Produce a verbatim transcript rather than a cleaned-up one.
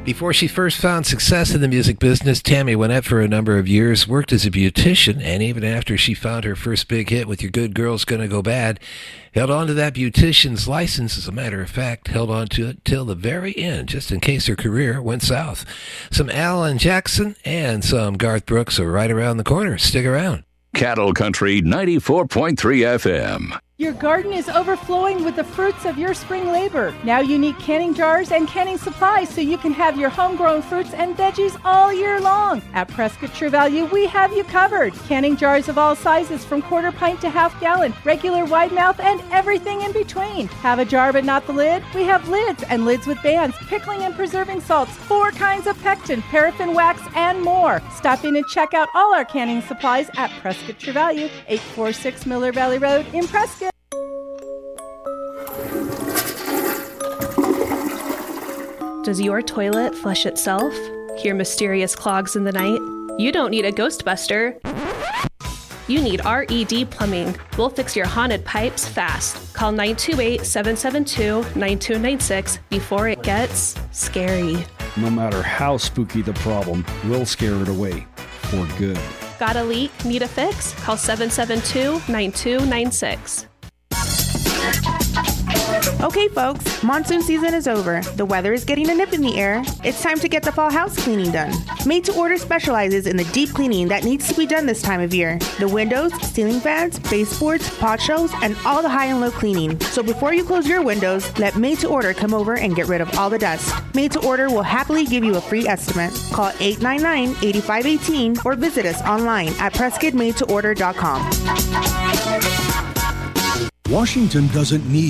Before she first found success in the music business, Tammy Wynette for a number of years worked as a beautician, and even after she found her first big hit with Your Good Girl's Gonna Go Bad, held on to that beautician's license, as a matter of fact, held on to it till the very end, just in case her career went south. Some Alan Jackson and some Garth Brooks are right around the corner. Stick around. Cattle Country ninety-four point three F M. Your garden is overflowing with the fruits of your spring labor. Now you need canning jars and canning supplies so you can have your homegrown fruits and veggies all year long. At Prescott True Value, we have you covered. Canning jars of all sizes from quarter pint to half gallon, regular wide mouth, and everything in between. Have a jar but not the lid? We have lids and lids with bands, pickling and preserving salts, four kinds of pectin, paraffin wax, and more. Stop in and check out all our canning supplies at Prescott True Value, eight forty-six Miller Valley Road in Prescott. Does your toilet flush itself? Hear mysterious clogs in the night? You don't need a Ghostbuster. You need R E D Plumbing. We'll fix your haunted pipes fast. Call nine two eight, seven seven two, nine two nine six before it gets scary. No matter how spooky the problem, we'll scare it away for good. Got a leak? Need a fix? Call seven seven two, nine two nine six. Okay, folks, monsoon season is over. The weather is getting a nip in the air. It's time to get the fall house cleaning done. Made to Order specializes in the deep cleaning that needs to be done this time of year. The windows, ceiling fans, baseboards, pot shelves, and all the high and low cleaning. So before you close your windows, let Made to Order come over and get rid of all the dust. Made to Order will happily give you a free estimate. Call eight nine nine, eight five one eight or visit us online at prescott made to order dot com. Washington doesn't need